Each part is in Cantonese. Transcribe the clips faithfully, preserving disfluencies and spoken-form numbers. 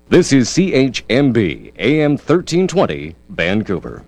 This is C H M B A M thirteen twenty Vancouver。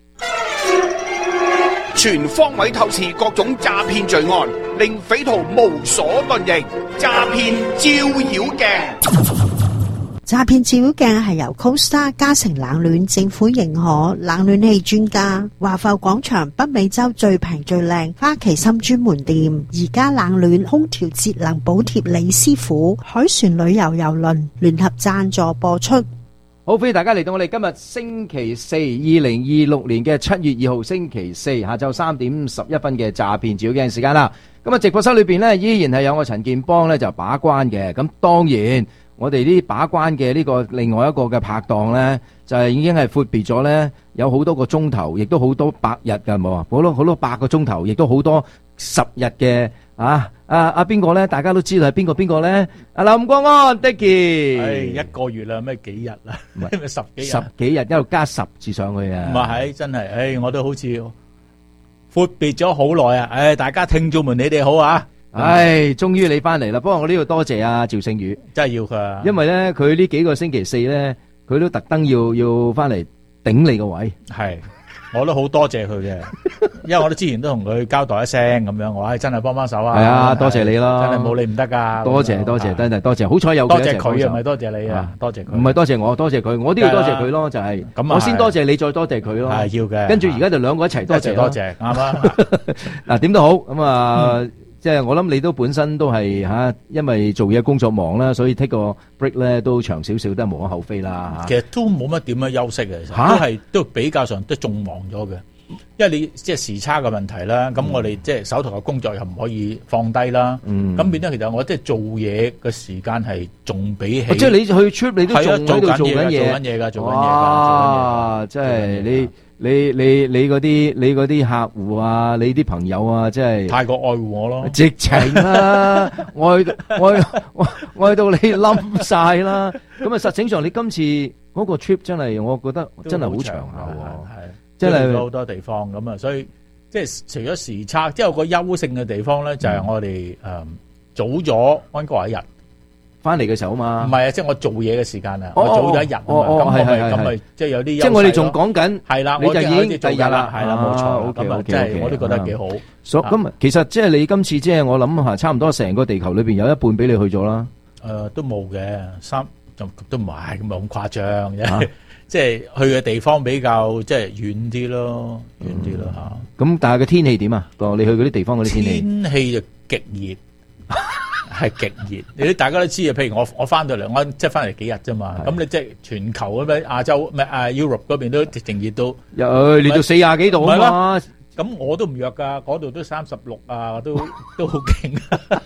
全方位透視各種詐騙罪案，令匪徒無所遁形。詐騙照妖鏡。 詐騙照妖鏡係由 Costa 嘉誠冷暖政府認可冷暖氣專家，華埠廣場北美洲最平最靚花旗參專門店，而家冷暖空調節能補貼李師傅，海船旅遊郵輪聯合贊助播出。 好，歡迎大家嚟到我哋今日星期四，二零二六年嘅七月二號星期四下晝三點十一分嘅詐騙照妖鏡時間啦。咁啊，直播室裏邊呢，依然係有我陳建邦呢就把關嘅。咁當然我哋呢把關嘅呢個另外一個嘅拍檔呢，就係已經係闊別咗呢，有好多個鐘頭，亦都好多百日㗎，冇啊，好多好多百個鐘頭，亦都好多十日嘅啊！啊啊邊個咧？大家都知道係邊個邊個咧？阿林國安 Dicky， 係一個月啦，咩幾日啦？ 唔係十幾日， 十幾日一路加十字上去啊！ 唔係，真係，唉，我都好似闊別咗好耐啊！唉，大家聽眾們，你哋好啊！ 唉，終於你翻嚟啦！不過我呢度多謝阿趙勝宇， 真係要佢啊！ 因為咧佢呢幾個星期四咧，佢都特登要要翻嚟頂你個位。 係。我都好多謝佢嘅，因為我都之前都同佢交代一聲咁樣，我話真係幫幫手啊！ 係啊，多謝你咯， 真係冇你唔得噶。 多謝多謝，真係多謝，好彩有多謝佢啊，唔係多謝你啊，多謝佢。 唔係多謝我，多謝佢，我都要多謝佢咯，就係我先多謝你，再多謝佢咯。 係要嘅。 跟住而家就兩個一齊多謝多謝，啱啦。 嗱，點都好咁啊！即係我諗你都本身都係吓，因為做嘢工作忙啦，所以 take 個 break 咧都長少少，都係無可厚非啦吓。 其實都冇乜點樣休息嘅，其實都係都比較上都仲忙咗嘅。因為你即係時差嘅問題啦，咁、嗯、我哋即係手頭嘅工作又唔可以放低啦，咁、嗯、變咗其實我即係做嘢嘅時間係仲比起， 即係你去 trip 你都仲喺度做緊嘢， 做緊嘢噶，做緊嘢噶， 哇！即係你你你你嗰啲你嗰啲客戶啊，你啲朋友啊，即係太過愛護我咯， 直情啦，愛愛愛愛到你冧晒啦。咁啊，實情上你今次嗰個 trip 真係，我覺得真係好長下喎。 真係去咗好多地方咁啊，所以即係除咗時差，即係有個優勝嘅地方咧，就係我哋誒早咗溫哥華一日翻嚟嘅時候啊嘛。 唔係啊，即係我做嘢嘅時間啊，我早咗一日啊嘛。咁我咪咁咪即係有啲優勢咯。 即係我哋仲講緊係啦， 你就已經第日啦， 係啦，冇錯。咁啊，即係我都覺得幾好。 所咁其實即係你今次即係我諗下，差唔多成個地球裏邊有一半俾你去咗啦。誒， 都冇嘅，三就都唔係咁咁誇張嘅。即係去嘅地方比較即係遠啲咯，遠啲咯吓。咁但係個天氣點啊？個你去嗰啲地方嗰啲天氣？ 天氣就極熱，係極熱。你啲大家都知啊。譬如我我翻到嚟，我即係翻嚟幾日啫嘛。咁你即係全球咁樣亞洲咩啊 Europe 嗰邊都直情熱到， 又熱到四廿幾度啊嘛。 咁我都唔弱噶，嗰度都三十六啊，都都好勁。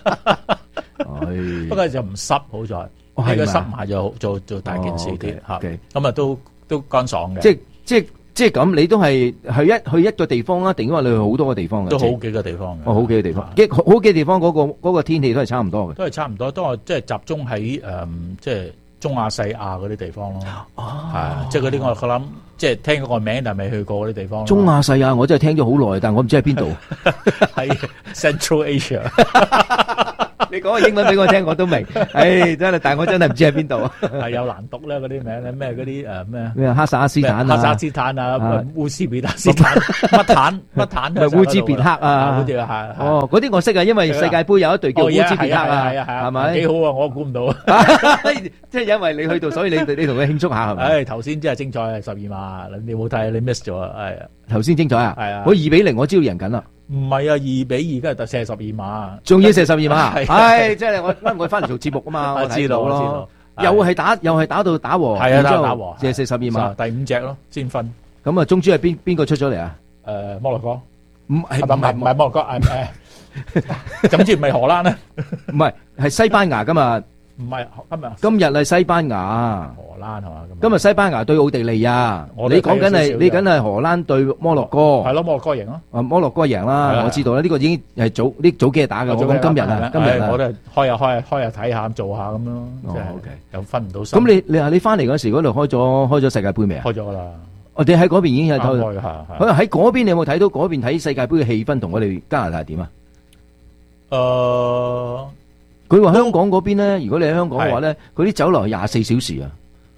不過就唔濕，好在呢個濕埋就做做大件事啲吓。咁啊都。都乾爽嘅， 即即即咁，你都係去一去一個地方啊？定因為你去好多個地方嘅？ 都好幾個地方嘅。 哦，好幾個地方，幾好幾個地方嗰個嗰個天氣都係差唔多嘅。 都係差唔多，都係即係集中喺誒，即係中亞西亞嗰啲地方咯。哦，係，即係嗰啲我我諗，即係聽過個名但係未去過嗰啲地方。 中亞西亞我真係聽咗好耐，但係我唔知喺邊度。 喺 Central Asia。 你講個英文俾我聽，我都明。唉，真係，但係我真係唔知喺邊度。 係有難讀咧，嗰啲名咧，咩嗰啲誒咩咩哈薩斯坦啊， 哈薩斯坦啊，烏茲別克斯坦，乜坦乜坦， 咪烏茲別克啊， 嗰啲係哦，嗰啲我識啊，因為世界盃有一隊叫烏茲別克啊，係咪？ 幾好啊！我估唔到， 即係因為你去到，所以你你同佢慶祝下係咪？ 唉，頭先真係精彩啊！十二碼，你冇睇，你 miss 咗啊！係啊， 頭先精彩啊！ 係啊， 我二比零，我知道贏緊啦。 唔係啊，二比二，跟住射十二碼， 仲要射十二碼，係即係我因為我翻嚟做節目啊嘛，我知道咯，又係打又係打到打和， 係啊，打打和， 射射十二碼， 第五隻咯，先分。 咁啊，中珠係邊邊個出咗嚟啊？ 誒，摩洛哥， 唔係唔係唔係摩洛哥，誒誒，總之唔係荷蘭啊， 唔係係西班牙噶嘛。 唔係今日， 今日係西班牙， 荷蘭係嘛？ 今日西班牙對奧地利亞，你講緊係你緊係荷蘭對摩洛哥， 係咯，摩洛哥贏咯。 啊，摩洛哥贏啦，我知道啦，呢個已經係早呢早幾日打嘅。我講今日啊，今日啊， 我都係開下開下開下睇下做下咁咯。 哦，OK， 又分唔到心。 咁你你話你翻嚟嗰時嗰度開咗開咗世界盃未啊？ 開咗噶啦。 我哋喺嗰邊已經有開。 開下。 喺喺嗰邊你有冇睇到嗰邊睇世界盃嘅氣氛同我哋加拿大係點啊？ 誒。 佢話香港嗰邊咧，如果你喺香港嘅話咧，嗰啲酒樓係廿四小時啊。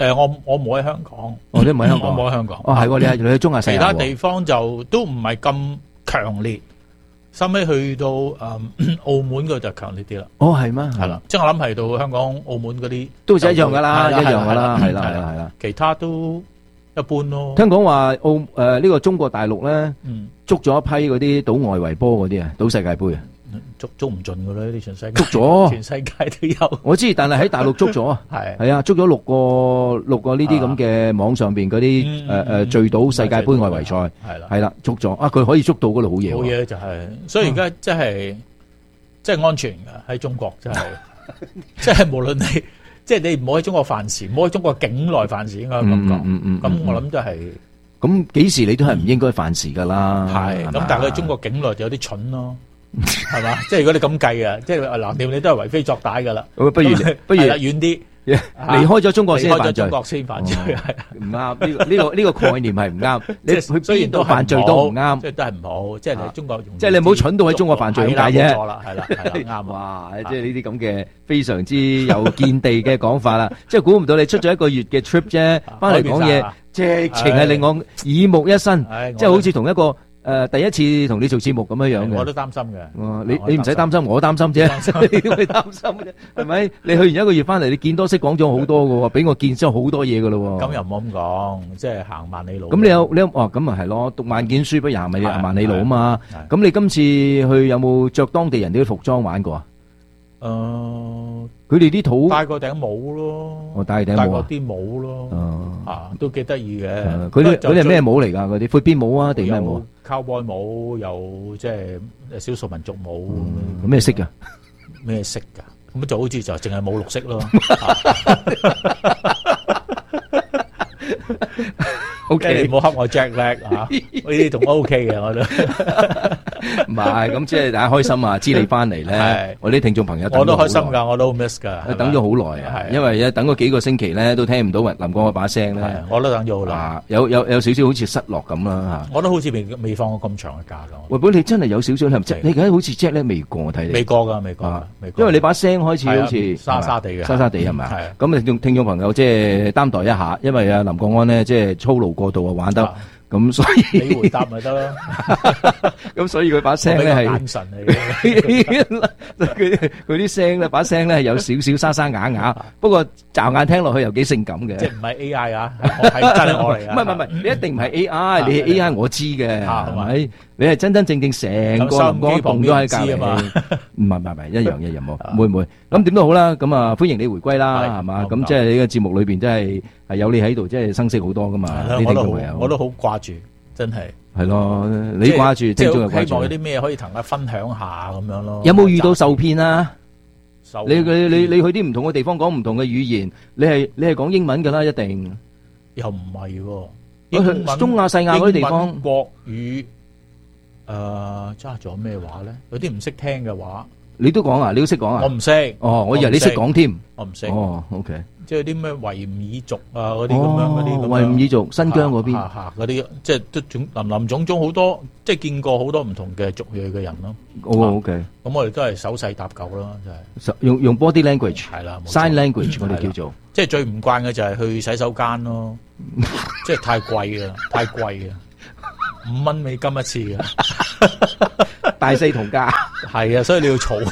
誒，我我冇喺香港， 我都唔喺香港， 我冇喺香港。 哦，係喎，你係你去中亞西亞喎， 其他地方就都唔係咁強烈，收尾去到誒澳門嗰就強烈啲啦。 哦，係咩？ 係啦，即係我諗係到香港、澳門嗰啲都係一樣噶啦， 係一樣噶啦，係啦， 係係啦，係啦。 其他都一般咯。 聽講話澳誒呢個中國大陸咧， 嗯， 捉咗一批嗰啲賭外圍波嗰啲啊，賭世界盃啊。 捉捉唔盡噶啦，呢啲全世界捉咗， 全世界都有。 我知，但係喺大陸捉咗啊， 係係啊，捉咗六個六個呢啲咁嘅網上邊嗰啲誒誒聚賭世界盃外圍賽， 係啦， 係啦，捉咗啊，佢可以捉到嗰度好嘢， 好嘢就係，所以而家即係即係安全噶喺中國，真係即係無論你即係你唔好喺中國犯事，唔好喺中國境內犯事，應該咁講。 嗯嗯， 咁我諗都係咁幾時你都係唔應該犯事噶啦。 係咁，但係佢中國境內就有啲蠢咯。係嘛？即係如果你咁計啊，即係嗱，你你都係為非作歹噶啦。不如不如遠啲，離開咗中國先犯罪。 離開咗中國先犯罪， 唔啱。呢個呢個呢個概念係唔啱。你去邊度犯罪都唔啱， 即係都係唔好。即係你喺中國， 即係你唔好蠢到喺中國犯罪咁解啫。 錯啦，係啦，係啦，啱。 哇！即係呢啲咁嘅非常之有見地嘅講法啦。即係估唔到你出咗一個月嘅 trip 啫，翻嚟講嘢，直情係令我耳目一新。即係好似同一個。誒，第一次同你做節目咁樣樣嘅， 我都擔心嘅。 你你唔使擔心，我擔心啫。你點會擔心啫？係咪？你去完一個月翻嚟，你見多識廣咗好多嘅，俾我見識好多嘢嘅咯。 咁又唔好咁講，即係行萬里路。 咁你有你有哦，咁咪係咯，讀萬卷書不如行咪行萬里路啊嘛。咁你今次去有冇着當地人啲服裝玩過啊？ 誒， 佢哋啲土戴個頂帽咯， 我戴頂帽， 戴個啲帽咯，啊，都幾得意嘅。 佢啲佢啲係咩帽嚟噶？嗰啲闊邊帽啊，定咩帽 ？cowboy 帽，有即係少數民族帽。 咁咩色噶？ 咩色噶？咁就好似就淨係冇綠色咯。O K，你唔好黑我 Jack Black 啊！呢啲仲 O K 嘅，我都唔係咁，即係大家開心啊！知你翻嚟咧，我啲聽眾朋友我都開心噶，我都好 miss 噶， 等咗好耐啊！因為咧等咗幾個星期咧，都聽唔到林國嗰把聲咧， 我都等咗好耐， 有有有少少好似失落咁啦吓。 我都好似未未放過咁長嘅假噶。 喂，本你真係有少少係你而家好似 Jack 咧未過，我睇你未過噶，未過，未過。 因為你把聲開始好似沙沙地嘅， 沙沙地係咪？ 係咁啊，聽聽眾朋友即係擔待一下，因為啊林國安咧即係操勞過度啊玩得。咁所以你回答咪得咯， 咁所以佢把聲咧係眼神嚟嘅， 佢佢啲聲咧把聲咧係有少少沙沙啞啞，不過驟眼聽落去又幾性感嘅。 即係唔係 A I 啊？係真係我嚟啊！ 唔係唔係唔係，你一定唔係 A I，你係 A I 我知嘅，係咪？你係真真正正成個林光棟都喺隔籬，唔係唔係唔係一樣一樣冇，會唔會？咁點都好啦，咁啊歡迎你回歸啦，係嘛？咁即係你個節目裏邊真係係有你喺度，即係生色好多噶嘛？呢啲咁嘅， 我都好掛住，真係。 係咯，你掛住，聽眾又掛住。 希望有啲咩可以同佢分享下咁樣咯。 有冇遇到受騙啊？你你你你去啲唔同嘅地方講唔同嘅語言，你係你係講英文噶啦，一定。 又唔係喎， 去中亞、西亞嗰啲地方， 國語。誒，揸咗咩話咧？有啲唔識聽嘅話， 你都講啊？你都識講啊？ 我唔識。 哦，我以為你識講添。 我唔識。 哦，OK。 即係啲咩維吾爾族啊，嗰啲咁樣嗰啲。 維吾爾族，新疆嗰邊。 嚇嚇嗰啲，即係都種林林種種好多，即係見過好多唔同嘅族裔嘅人咯。 哦，OK。 咁我哋都係手勢搭救咯，就係。 用用 body language。 係啦。 sign language 我哋叫做。 即係最唔慣嘅就係去洗手間咯，即係太貴啦，太貴啊！五蚊美金一次嘅， 大細同價。 係啊，所以你要儲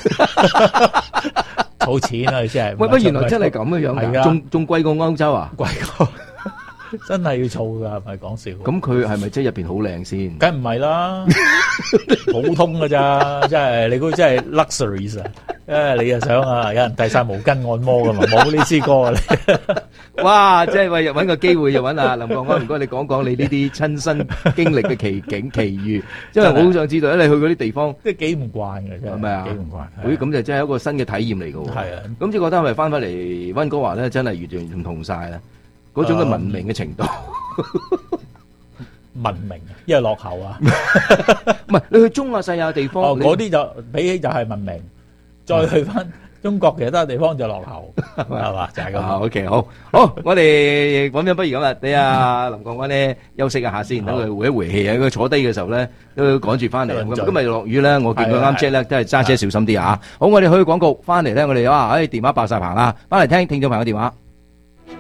儲錢啊！你真係。 喂，不原來真係咁嘅樣㗎，仲仲貴過歐洲啊？ 貴過，真係要儲㗎，唔係講笑。 咁佢係咪即係入邊好靚先？ 梗唔係啦，普通㗎咋，真係你估真係 luxuries 啊！誒，你又想啊，有人遞晒毛巾按摩㗎嘛？冇呢支歌啊！你哇！即係為揾個機會，又揾阿林國安，唔該你講講你呢啲親身經歷嘅奇景奇遇，因為我好想知道咧，你去嗰啲地方， 即係幾唔慣嘅，真係咪啊？幾唔慣？ 誒，咁就真係一個新嘅體驗嚟㗎喎。係啊，咁即係覺得係咪翻返嚟溫哥華咧，真係完全唔同晒啦，嗰種嘅文明嘅程度。 文明，因為落後啊。 唔係你去中亞、西亞地方， 嗰啲就比起就係文明，再去翻中國其他地方就落後，係嘛？就係咁。 OK，好，好，我哋咁樣不如咁啦，你阿林國安咧休息一下先，等佢回一回氣啊！佢坐低嘅時候咧都趕住翻嚟。咁今日落雨咧，我見佢啱 Jack 咧都係揸車小心啲啊！好，我哋去廣告，翻嚟咧我哋啊，誒電話爆晒棚啦，翻嚟聽聽眾朋友電話。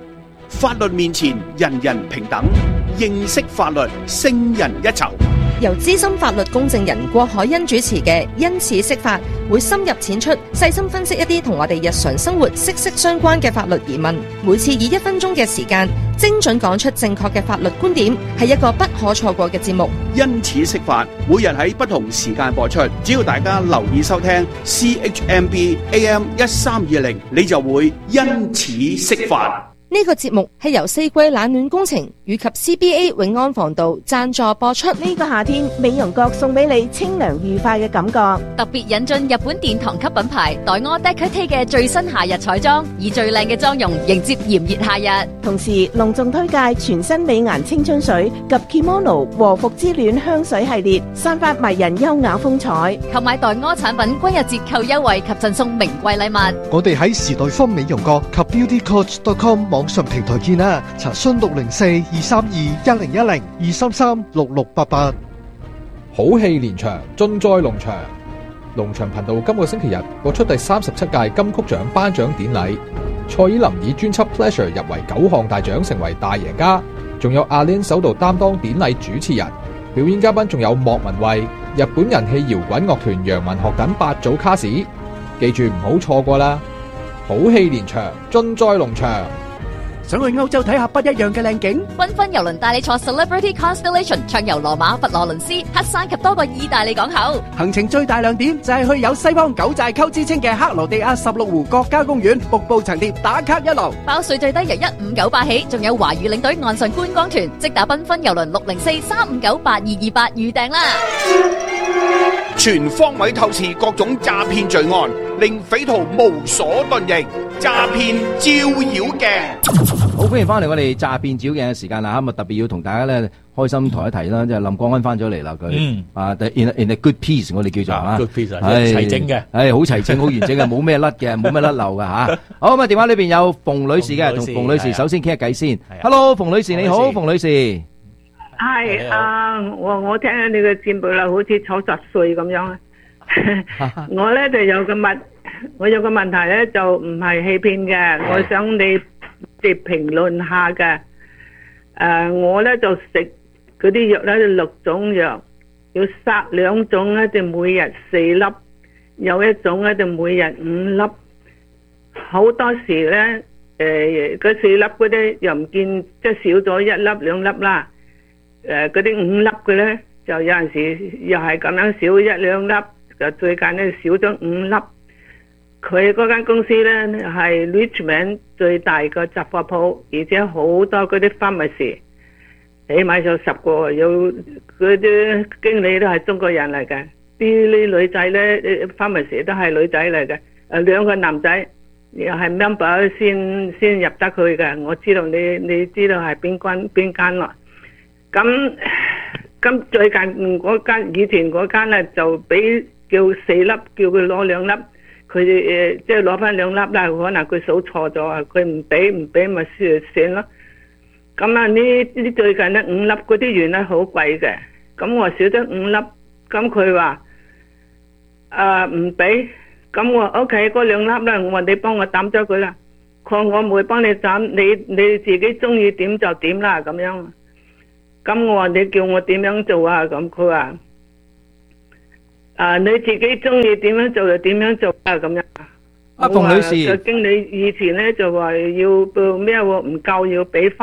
法律面前人人平等，認識法律勝人一籌。 由資深法律公證人郭海欣主持嘅因此釋法，會深入淺出，細心分析一啲同我哋日常生活息息相關嘅法律疑問。每次以一分鐘嘅時間，精準講出正確嘅法律觀點，係一個不可錯過嘅節目。 因此釋法，每日喺不同時間播出，只要大家留意收聽 C H M B A M 一三二零，你就會因此釋法。 呢個節目係由四季冷暖工程以及 C B A 永安防盜贊助播出。 呢個夏天，美容閣送俾你清涼愉快嘅感覺。 特別引進日本殿堂級品牌黛柯 Decade 嘅最新夏日彩妝，以最靚嘅妝容迎接炎熱夏日。 同時隆重推介全新美顏青春水及 Kimono 和服之戀香水系列，散發迷人優雅風采。 購買黛柯產品均有折扣優惠及贈送名貴禮物。 我哋喺時代坊美容閣及 beauty coach dot com 網上平台見啦，查詢六零四二三二一零一零二三三六六八八。 好戲連場，盡在龍翔。龍翔頻道今個星期日播出第三十七屆金曲獎頒獎典禮，蔡依林以專輯 Pleasure 入圍九項大獎，成為大贏家。仲有阿 Lin 首度擔當典禮主持人，表演嘉賓仲有莫文蔚、日本人氣搖滾樂團楊文學等八組卡士，記住唔好錯過啦！好戲連場，盡在龍翔。 想去歐洲睇下不一樣嘅靚景？ 繽紛郵輪帶你坐 Celebrity Constellation 暢遊羅馬、佛羅倫斯、黑山及多個意大利港口。 行程最大亮點就係去有西方九寨溝之稱嘅克羅地亞十六湖國家公園，瀑布層疊打卡一流。 包稅最低由一五九八起，仲有華語領隊岸上觀光團，即打繽紛郵輪六零四三五九八二二八預訂啦！ 全方位透視各種詐騙罪案，令匪徒無所遁形。詐騙照妖鏡， 好歡迎翻嚟我哋詐騙照妖鏡嘅時間啦！咁啊特別要同大家咧開心提一提啦，即係林國安翻咗嚟啦，佢啊 in in a good piece 我哋叫做啊 good piece 係齊整嘅， 係好齊整好完整嘅，冇咩甩嘅，冇咩甩漏嘅吓。好咁啊，電話裏邊有馮女士嘅，同馮女士首先傾下偈先。Hello， 馮女士你好，馮女士。 係啊，我我聽你嘅節目啦，好似九十歲咁樣啊。我咧就有個問。我有個問題咧，就唔係欺騙嘅，我想你哋評論下嘅。誒、呃，我咧就食嗰啲藥咧，六種藥，要殺兩種咧就每日四粒，有一種咧就每日五粒。好多時咧，誒、呃，嗰四粒嗰啲又唔見，即係少咗一粒兩粒啦。誒、呃，嗰啲五粒嘅咧，就有陣時又係咁樣少一兩粒，就最近咧少咗五粒。佢嗰間公司咧係 Richmond 最大嘅雜貨鋪，而且好多嗰啲 pharmacy， 起碼有十個，有嗰啲經理都係中國人嚟嘅，啲呢女仔咧 pharmacy 都係女仔嚟嘅，誒兩個男仔又係 member 先先入得去嘅，我知道你你知道係邊間邊間咯。咁咁最近嗰間以前嗰間咧就俾叫四粒，叫佢攞兩粒。佢哋誒即係攞翻兩粒啦，可能佢數錯咗啊！佢唔俾唔俾咪算算咯。咁啊呢呢最近咧五粒嗰啲藥咧好貴嘅，咁我少咗五粒，咁佢話誒唔俾，咁我 O K 嗰兩粒咧，我話你幫我抌咗佢啦。佢話我唔會幫你抌，你你自己中意點就點啦咁樣。咁我話你叫我點樣做啊？咁佢話。啊！你自己中意點樣做就點樣做啊！咁樣。 阿馮女士， 個經理以前咧就話要報咩喎？唔夠要俾翻。